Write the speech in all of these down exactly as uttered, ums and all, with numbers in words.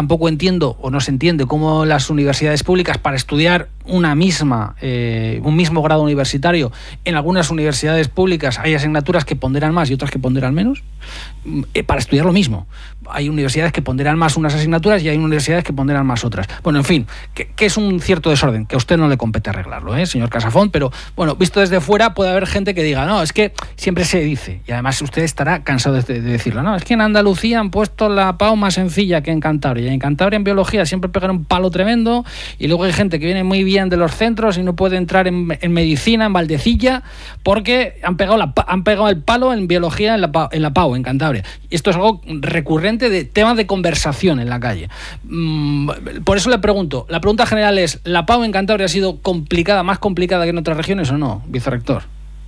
tampoco entiendo o no se entiende cómo las universidades públicas, para estudiar una misma, eh, un mismo grado universitario, en algunas universidades públicas hay asignaturas que ponderan más y otras que ponderan menos, eh, para estudiar lo mismo. Hay universidades que ponderan más unas asignaturas y hay universidades que ponderan más otras. Bueno, en fin, que, que es un cierto desorden, que a usted no le compete arreglarlo, ¿eh, señor Casafón? Pero, bueno, visto desde fuera puede haber gente que diga, no, es que siempre se dice, y además usted estará cansado de, de decirlo, no, es que en Andalucía han puesto la P A U más sencilla que en Cantabria, y en Cantabria en biología siempre pegan un palo tremendo, y luego hay gente que viene muy bien de los centros y no puede entrar en, en medicina, en Valdecilla, porque han pegado, la, han pegado el palo en biología en la, en la P A U, en Cantabria. Y esto es algo recurrente de temas de conversación en la calle. Mm, por eso le pregunto, la pregunta general es, ¿la P A U en Cantabria ha sido complicada, más complicada que en otras regiones o no, vicerrector?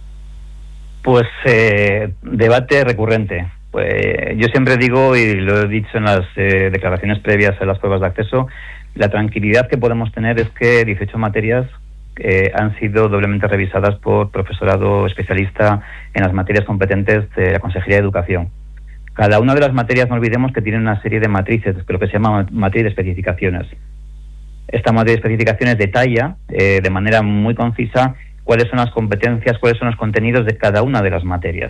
Pues eh, debate recurrente. Pues, yo siempre digo, y lo he dicho en las eh, declaraciones previas a las pruebas de acceso, la tranquilidad que podemos tener es que dieciocho materias eh, han sido doblemente revisadas por profesorado especialista en las materias competentes de la Consejería de Educación. Cada una de las materias, no olvidemos que tienen una serie de matrices, lo que se llama matriz de especificaciones. Esta matriz de especificaciones detalla eh, de manera muy concisa cuáles son las competencias, cuáles son los contenidos de cada una de las materias.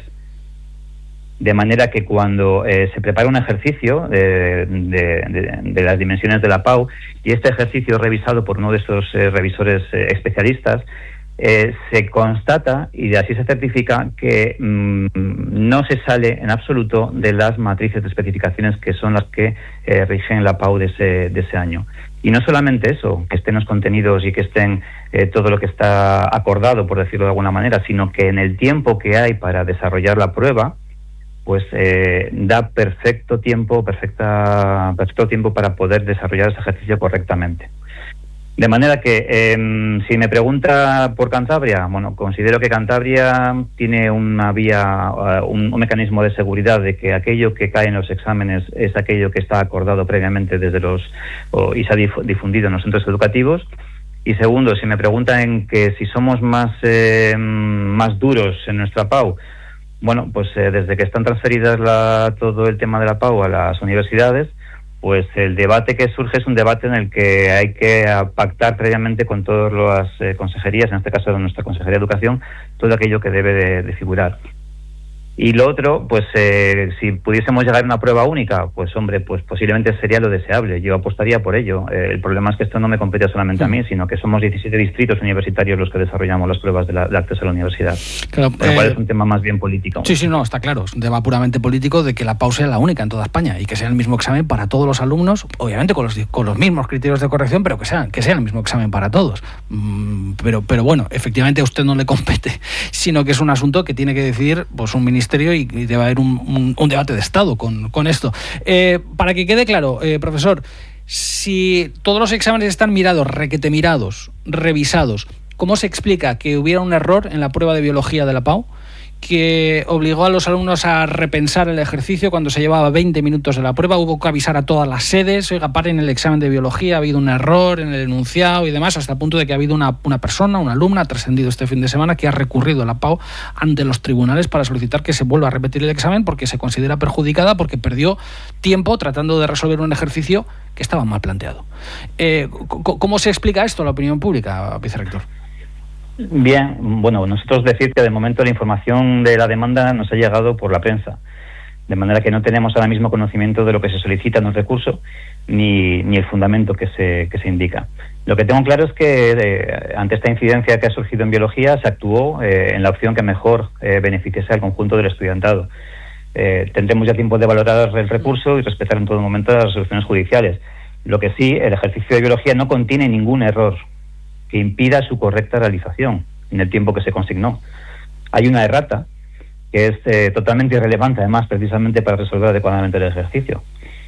De manera que cuando eh, se prepara un ejercicio de, de, de, de las dimensiones de la P A U, y este ejercicio es revisado por uno de estos eh, revisores eh, especialistas, eh, se constata y así se certifica que mmm, no se sale en absoluto de las matrices de especificaciones que son las que eh, rigen la P A U de ese, de ese año. Y no solamente eso, que estén los contenidos y que estén eh, todo lo que está acordado, por decirlo de alguna manera, sino que en el tiempo que hay para desarrollar la prueba, pues eh, da perfecto tiempo, perfecta, perfecto tiempo para poder desarrollar ese ejercicio correctamente. De manera que, eh, si me pregunta por Cantabria, bueno, considero que Cantabria tiene una vía, uh, un, un mecanismo de seguridad de que aquello que cae en los exámenes es aquello que está acordado previamente desde los oh, y se ha dif difundido en los centros educativos. Y segundo, si me preguntan en que si somos más, eh, más duros en nuestra P A U, bueno, pues eh, desde que están transferidas la, todo el tema de la P A U a las universidades, pues el debate que surge es un debate en el que hay que pactar previamente con todas las eh, consejerías, en este caso de nuestra Consejería de Educación, todo aquello que debe de, de figurar. Y lo otro, pues eh, si pudiésemos llegar a una prueba única, pues hombre, pues posiblemente sería lo deseable. Yo apostaría por ello. Eh, el problema es que esto no me compete solamente a mí, sino que somos diecisiete distritos universitarios los que desarrollamos las pruebas de, la, de acceso a la universidad. Claro, Con lo eh, cual es un tema más bien político. Sí, sí, no, está claro. Es un tema puramente político de que la P A U sea la única en toda España y que sea el mismo examen para todos los alumnos, obviamente con los, con los mismos criterios de corrección, pero que sea, que sea el mismo examen para todos. Mm, pero, pero bueno, efectivamente a usted no le compete, sino que es un asunto que tiene que decidir pues, un ministerio y, y debe haber un, un, un debate de Estado con, con esto. Eh, para que quede claro, eh, profesor, si todos los exámenes están mirados, requete mirados, revisados, ¿cómo se explica que hubiera un error en la prueba de biología de la P A U que obligó a los alumnos a repensar el ejercicio cuando se llevaba veinte minutos de la prueba? Hubo que avisar a todas las sedes, oiga, paren el examen de biología, ha habido un error en el enunciado y demás, hasta el punto de que ha habido una, una persona, una alumna, ha trascendido este fin de semana, que ha recurrido a la P A U ante los tribunales para solicitar que se vuelva a repetir el examen porque se considera perjudicada, porque perdió tiempo tratando de resolver un ejercicio que estaba mal planteado. Eh, ¿Cómo se explica esto a la opinión pública, vicerrector? Bien, bueno, nosotros decir que de momento la información de la demanda nos ha llegado por la prensa, de manera que no tenemos ahora mismo conocimiento de lo que se solicita en el recurso ni, ni el fundamento que se, que se indica. Lo que tengo claro es que eh, ante esta incidencia que ha surgido en biología se actuó eh, en la opción que mejor eh, beneficiase al conjunto del estudiantado. Eh, tendremos ya tiempo de valorar el recurso y respetar en todo momento las resoluciones judiciales. Lo que sí, el ejercicio de biología no contiene ningún error que impida su correcta realización en el tiempo que se consignó. Hay una errata que es eh, totalmente irrelevante, además, precisamente para resolver adecuadamente el ejercicio.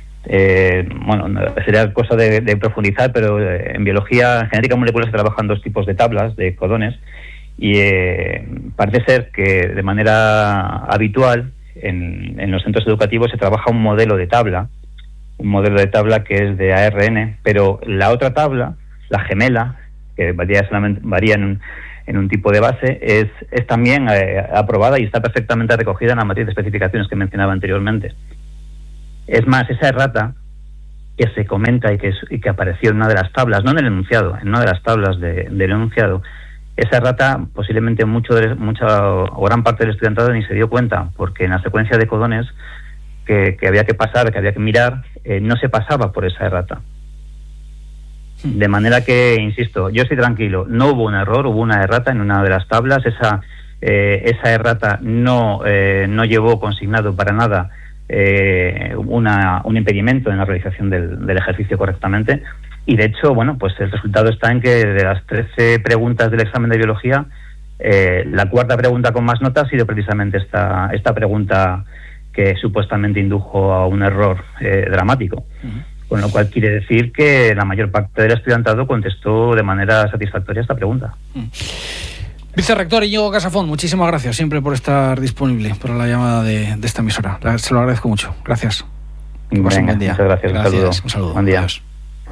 Eh, bueno, sería cosa de, de profundizar, pero eh, en biología, en genética molecular, se trabajan dos tipos de tablas, de codones, y eh, parece ser que de manera habitual en, en los centros educativos se trabaja un modelo de tabla, un modelo de tabla que es de A R N, pero la otra tabla, la gemela, que varía, solamente, varía en, un, en un tipo de base, es, es también eh, aprobada y está perfectamente recogida en la matriz de especificaciones que mencionaba anteriormente. Es más, esa errata que se comenta y que, y que apareció en una de las tablas, no en el enunciado, en una de las tablas de, del enunciado, esa errata posiblemente mucho de, mucha o gran parte del estudiantado ni se dio cuenta, porque en la secuencia de codones que, que había que pasar, que había que mirar, eh, no se pasaba por esa errata. De manera que, insisto, yo estoy tranquilo, no hubo un error, hubo una errata en una de las tablas, esa, eh, esa errata no, eh, no llevó consignado para nada eh, una, un impedimento en la realización del, del ejercicio correctamente, y de hecho, bueno, pues el resultado está en que de las trece preguntas del examen de biología, eh, la cuarta pregunta con más notas ha sido precisamente esta, esta pregunta que supuestamente indujo a un error eh, dramático. Uh-huh. Con lo cual quiere decir que la mayor parte del estudiantado contestó de manera satisfactoria esta pregunta. Mm. Vicerrector Íñigo Casafón, muchísimas gracias siempre por estar disponible para la llamada de, de esta emisora. Se lo agradezco mucho. Gracias. Venga, un buen día. Muchas gracias. gracias. Un saludo. Un saludo. Buen día. Adiós.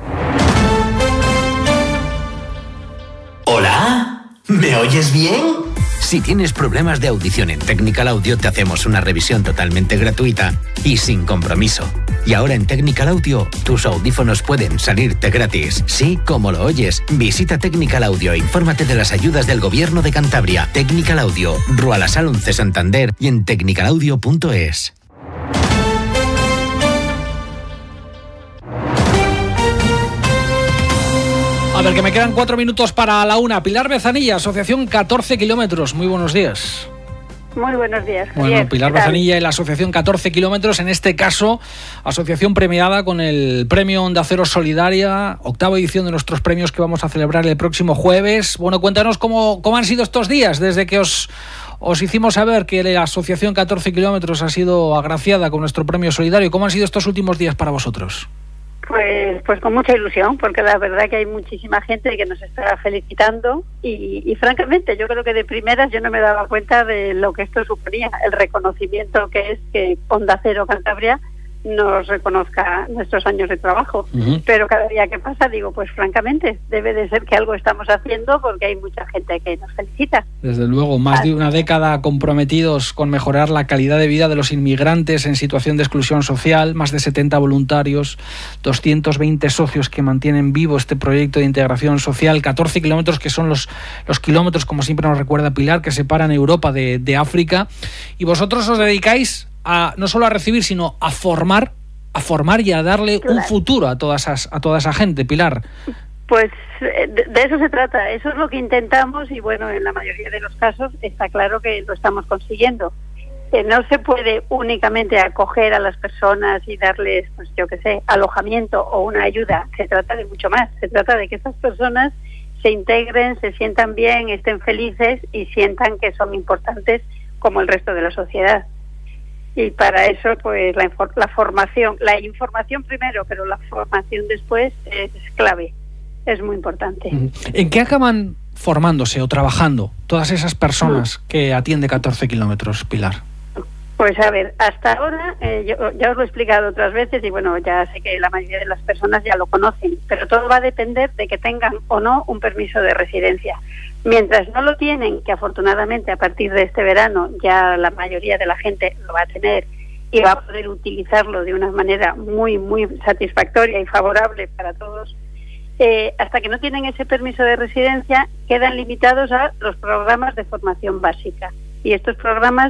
¿Hola? ¿Me oyes bien? Si tienes problemas de audición en Technical Audio, te hacemos una revisión totalmente gratuita y sin compromiso. Y ahora en Technical Audio, tus audífonos pueden salirte gratis. Sí, como lo oyes. Visita Technical Audio e infórmate de las ayudas del Gobierno de Cantabria. Technical Audio, Rua La Sal once Santander y en technical audio punto es. A ver, que me quedan cuatro minutos para la una. Pilar Bezanilla, Asociación catorce kilómetros. Muy buenos días. Muy buenos días, Javier. Bueno, Pilar Bezanilla y la Asociación catorce kilómetros, en este caso, asociación premiada con el Premio Onda Cero Solidaria, octava edición de nuestros premios que vamos a celebrar el próximo jueves. Bueno, cuéntanos cómo, cómo han sido estos días, desde que os, os hicimos saber que la Asociación catorce kilómetros ha sido agraciada con nuestro Premio Solidario. ¿Cómo han sido estos últimos días para vosotros? Pues, pues con mucha ilusión, porque la verdad que hay muchísima gente que nos está felicitando y, y francamente yo creo que de primeras yo no me daba cuenta de lo que esto suponía, el reconocimiento que es que Onda Cero Cantabria nos reconozca nuestros años de trabajo. Uh-huh. Pero cada día que pasa digo, pues francamente debe de ser que algo estamos haciendo porque hay mucha gente que nos felicita. Desde luego, más de una década comprometidos con mejorar la calidad de vida de los inmigrantes en situación de exclusión social, más de setenta voluntarios, doscientos veinte socios que mantienen vivo este proyecto de integración social, catorce kilómetros que son los, los kilómetros, como siempre nos recuerda Pilar, que separan Europa de, de África, y vosotros os dedicáis a no solo a recibir, sino a formar, a formar y a darle claro. un futuro a toda esas, a toda esa gente, Pilar. Pues de, de eso se trata, eso es lo que intentamos y bueno, en la mayoría de los casos está claro que lo estamos consiguiendo. Eh, no se puede únicamente acoger a las personas y darles, pues yo qué sé, alojamiento o una ayuda, se trata de mucho más, se trata de que esas personas se integren, se sientan bien, estén felices y sientan que son importantes como el resto de la sociedad. Y para eso, pues la, la formación, la información primero, pero la formación después es clave, es muy importante. ¿En qué acaban formándose o trabajando todas esas personas que atiende catorce kilómetros, Pilar? Pues a ver, hasta ahora, eh, yo ya os lo he explicado otras veces y bueno, ya sé que la mayoría de las personas ya lo conocen, pero todo va a depender de que tengan o no un permiso de residencia. Mientras no lo tienen, que afortunadamente a partir de este verano ya la mayoría de la gente lo va a tener y va a poder utilizarlo de una manera muy, muy satisfactoria y favorable para todos, eh, hasta que no tienen ese permiso de residencia, quedan limitados a los programas de formación básica. Y estos programas,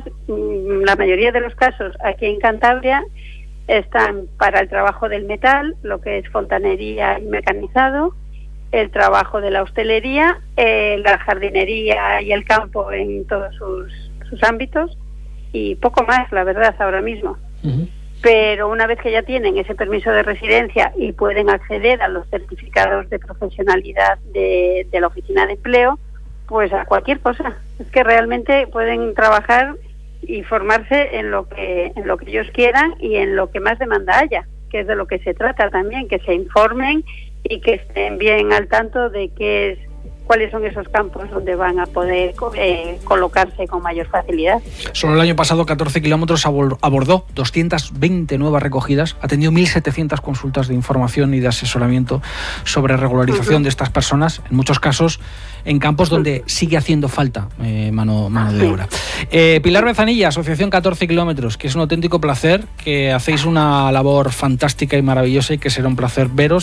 la mayoría de los casos aquí en Cantabria, están para el trabajo del metal, lo que es fontanería y mecanizado, el trabajo de la hostelería, eh, la jardinería y el campo en todos sus, sus ámbitos y poco más, la verdad, ahora mismo. Uh-huh. Pero una vez que ya tienen ese permiso de residencia y pueden acceder a los certificados de profesionalidad de, de la Oficina de Empleo, pues a cualquier cosa. Es que realmente pueden trabajar y formarse en lo que en lo que ellos quieran y en lo que más demanda haya, que es de lo que se trata también, que se informen y que estén bien al tanto de qué es, cuáles son esos campos donde van a poder eh, colocarse con mayor facilidad. Solo el año pasado catorce kilómetros abordó doscientas veinte nuevas recogidas, atendió mil setecientas consultas de información y de asesoramiento sobre regularización uh-huh. de estas personas, en muchos casos en campos donde sigue haciendo falta eh, mano, mano de obra. Eh, Pilar Bezanilla, Asociación catorce kilómetros, que es un auténtico placer, que hacéis una labor fantástica y maravillosa y que será un placer veros